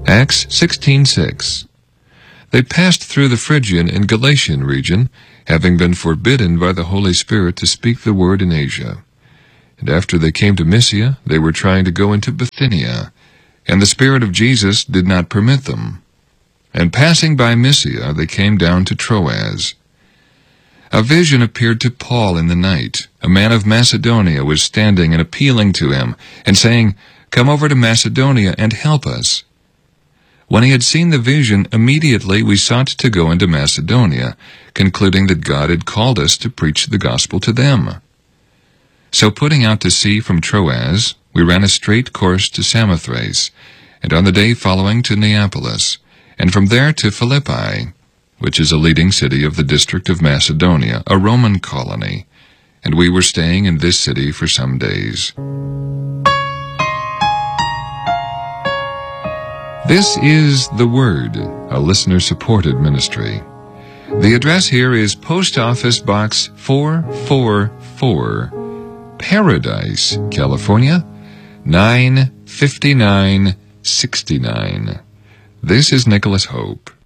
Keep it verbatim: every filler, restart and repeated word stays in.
Acts sixteen six. They passed through the Phrygian and Galatian region, having been forbidden by the Holy Spirit to speak the word in Asia. And after they came to Mysia, they were trying to go into Bithynia, and the Spirit of Jesus did not permit them. And passing by Mysia, they came down to Troas. A vision appeared to Paul in the night. A man of Macedonia was standing and appealing to him, and saying, "Come over to Macedonia and help us." When he had seen the vision, immediately we sought to go into Macedonia, concluding that God had called us to preach the gospel to them. So putting out to sea from Troas, we ran a straight course to Samothrace, and on the day following to Neapolis, and from there to Philippi, which is a leading city of the district of Macedonia, a Roman colony, and we were staying in this city for some days. This is The Word, a listener-supported ministry. The address here is Post Office Box four four four, Paradise, California, nine fifty-nine sixty-nine. This is Nicholas Hope.